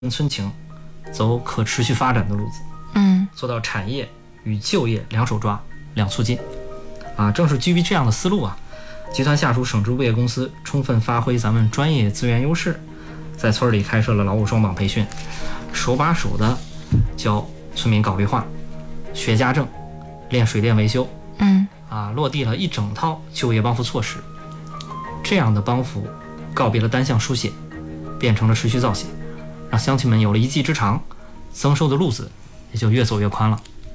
村情，走可持续发展的路子，做到产业与就业两手抓，两促进。正是基于这样的思路集团下属省支部业公司充分发挥咱们专业资源优势，在村里开设了劳务双绑培训，手把手的教村民搞绿化、学家政、练水电维修，落地了一整套就业帮扶措施。这样的帮扶告别了单向书写，变成了持续造写，让乡亲们有了一技之长，增收的路子也就越走越宽了。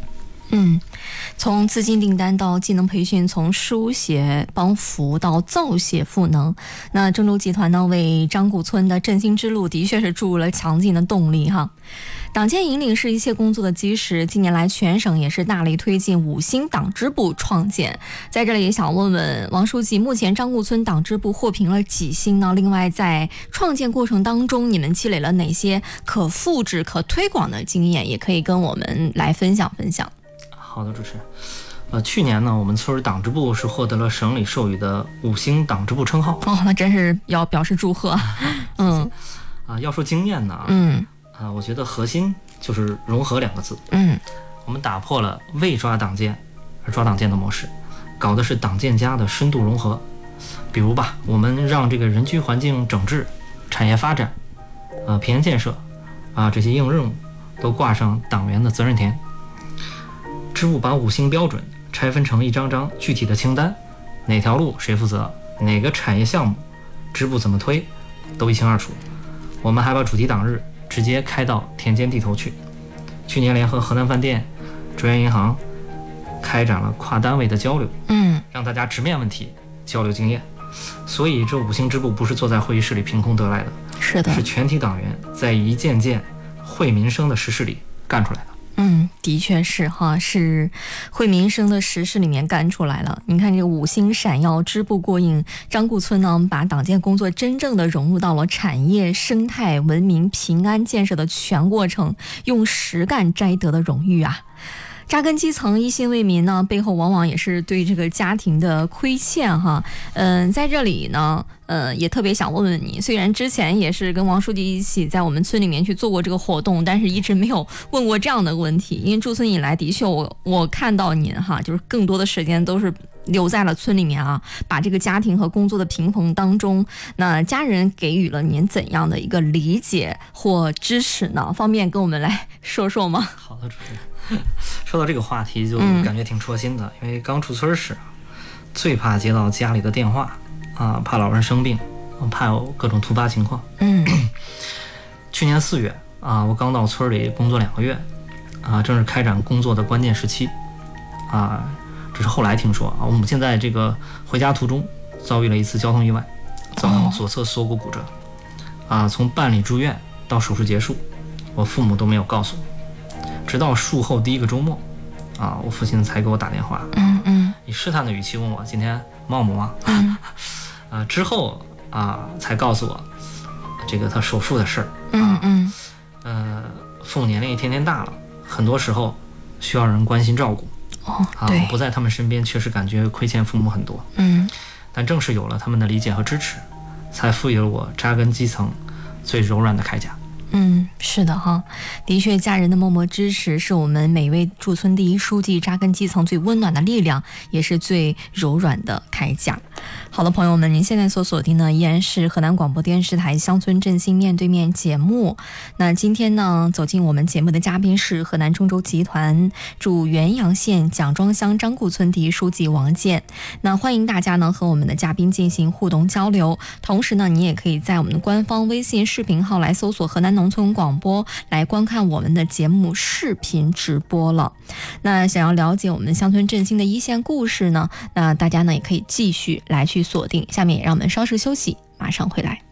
从资金订单到技能培训，从书写帮扶到造写赋能，那郑州集团呢为张固村的振兴之路的确是注入了强劲的动力哈。党建引领是一切工作的基石，近年来全省也是大力推进5星党支部创建。在这里也想问问王书记，目前张固村党支部获评了几星呢？另外在创建过程当中，你们积累了哪些可复制可推广的经验，也可以跟我们来分享分享。 好的，主持人。去年呢，我们村党支部是获得了省里授予的5星党支部称号。 那真是要表示祝贺。 要说经验呢，我觉得核心就是融合2个字。我们打破了为抓党建而抓党建的模式，搞的是党建家的深度融合。比如我们让这个人居环境整治、产业发展、平原建设这些硬任务都挂上党员的责任田。支部把5星标准拆分成一张张具体的清单，哪条路谁负责，哪个产业项目支部怎么推，都一清二楚。我们还把主题党日直接开到田间地头去。去年联合河南饭店、中原银行开展了跨单位的交流，让大家直面问题，交流经验。所以这5星支部不是坐在会议室里凭空得来的， 是的， 是全体党员在一件件惠民生的实事里干出来的。 的确是是惠民生的实事里面干出来了。你看这个5星闪耀，支部过硬，张固村呢把党建工作真正的融入到了产业、生态、文明、平安建设的全过程，用实干摘得的荣誉扎根基层，一心为民呢，背后往往也是对这个家庭的亏欠在这里呢，也特别想问问你，虽然之前也是跟王书记一起在我们村里面去做过这个活动，但是一直没有问过这样的问题。因为驻村以来，的确我看到您就是更多的时间都是留在了村里面把这个家庭和工作的平衡当中，那家人给予了您怎样的一个理解或支持呢？方便跟我们来说说吗？ 好的，主持人。说到这个话题就感觉挺戳心的，因为刚出村时最怕接到家里的电话怕老人生病，怕有各种突发情况。去年4月我刚到村里工作2个月正是开展工作的关键时期只是后来听说我母亲在这个回家途中遭遇了一次交通意外，造成左侧锁骨骨折从办理住院到手术结束，我父母都没有告诉我。直到术后第1个周末我父亲才给我打电话，以试探的语气问我今天忙不忙之后才告诉我这个他手术的事儿。父母年龄也天天大了，很多时候需要人关心照顾我不在他们身边，确实感觉亏欠父母很多。但正是有了他们的理解和支持，才赋予了我扎根基层最柔软的铠甲。 是的的确，家人的默默支持是我们每一位驻村第一书记扎根基层最温暖的力量，也是最柔软的铠甲。好的，朋友们，您现在所锁定的依然是河南广播电视台乡村振兴面对面节目。那今天呢，走进我们节目的嘉宾是河南郑州集团驻原阳县蒋庄乡张固村第一书记王健。那欢迎大家呢和我们的嘉宾进行互动交流，同时呢，你也可以在我们的官方微信视频号来搜索河南农村广播，来观看我们的节目视频直播了。那想要了解我们乡村振兴的一线故事呢，那大家呢也可以继续来去锁定。下面也让我们稍事休息，马上回来。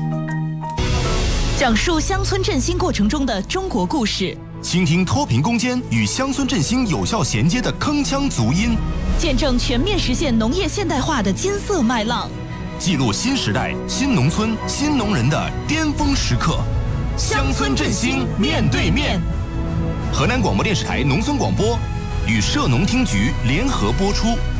讲述乡村振兴过程中的中国故事， 倾听脱贫攻坚与乡村振兴有效衔接的铿锵足音， 见证全面实现农业现代化的金色麦浪， 记录新时代新农村新农人的巅峰时刻。乡村振兴面对面，河南广播电视台农村广播与社农厅局联合播出。